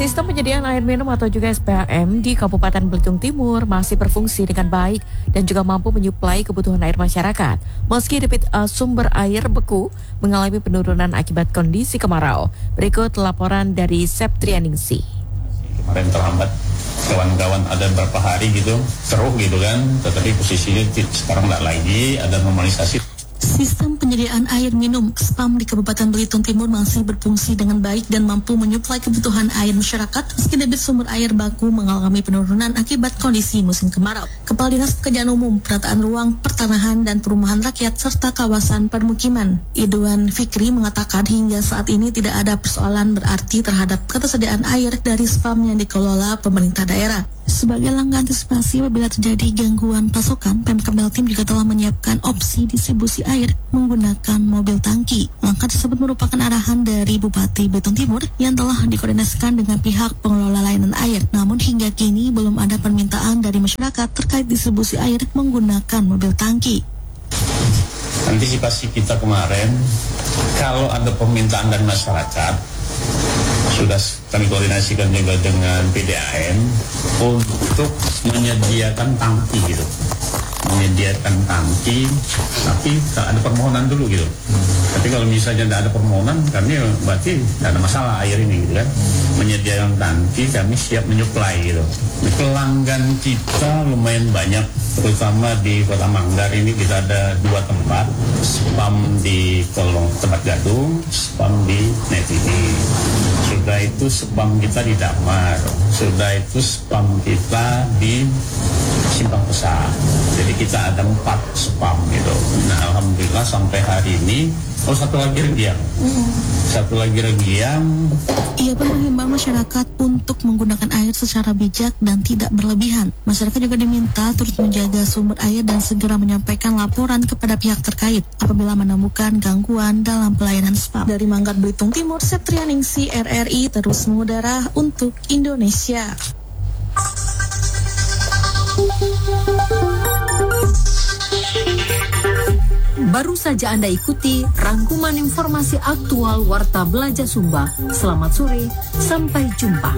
Sistem penyediaan air minum atau juga SPAM di Kabupaten Belitung Timur masih berfungsi dengan baik dan juga mampu menyuplai kebutuhan air masyarakat. Meski debit sumber air beku mengalami penurunan akibat kondisi kemarau. Berikut laporan dari Septrianingsih. Kemarin terhambat, kawan-kawan ada berapa hari gitu, keruh gitu kan, tetapi posisinya sekarang tidak lagi, ada normalisasi. Sistem penyediaan air minum SPAM di Kabupaten Belitung Timur masih berfungsi dengan baik dan mampu menyuplai kebutuhan air masyarakat meski debit sumber air baku mengalami penurunan akibat kondisi musim kemarau. Kepala Dinas Pekerjaan Umum, Penataan Ruang, Pertanahan dan Perumahan Rakyat serta Kawasan Permukiman, Idwan Fikri mengatakan hingga saat ini tidak ada persoalan berarti terhadap ketersediaan air dari SPAM yang dikelola pemerintah daerah. Sebagai langkah antisipasi apabila terjadi gangguan pasokan, Pemkab Kaltim juga telah menyiapkan opsi distribusi air menggunakan mobil tangki. Langkah tersebut merupakan arahan dari Bupati Belitung Timur yang telah dikoordinasikan dengan pihak pengelola layanan air. Namun hingga kini belum ada permintaan dari masyarakat terkait distribusi air menggunakan mobil tangki. Antisipasi kita kemarin, kalau ada permintaan dari masyarakat, sudah kami koordinasikan juga dengan PDAM untuk menyediakan tangki gitu. Menyediakan tangki, tapi tak ada permohonan dulu gitu. Tapi kalau misalnya tidak ada permohonan, kami berarti tidak ada masalah air ini gitu kan. Menyediakan tangki, kami siap menyuplai gitu. Pelanggan kita lumayan banyak, terutama di Kota Manggar ini kita ada 2 tempat, SPAM di Kolong Tempat Gadung, SPAM di Net ini. Sudah itu SPAM kita di Damar, sudah itu SPAM kita di Simpang Pesat. Jadi kita ada 4 SPAM gitu. Nah alhamdulillah sampai hari ini, satu lagi Regiang. Satu lagi Regiang. Ia pun menghimbau masyarakat untuk menggunakan air secara bijak dan tidak berlebihan. Masyarakat juga diminta terus menjaga sumber air dan segera menyampaikan laporan kepada pihak terkait apabila menemukan gangguan dalam pelayanan SPAM. Dari Manggar Belitung Timur, Septrianingsih RRI terus mengudara untuk Indonesia. Baru saja Anda ikuti rangkuman informasi aktual Warta Belajar Sumba. Selamat sore, sampai jumpa.